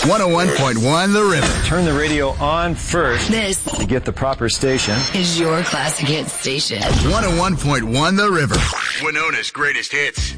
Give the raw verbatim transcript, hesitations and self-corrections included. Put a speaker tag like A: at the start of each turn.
A: one oh one point one The River.
B: Turn the radio on first
C: This
B: to get the proper station.
C: is your classic hit station.
A: one oh one point one The River. Winona's greatest hits.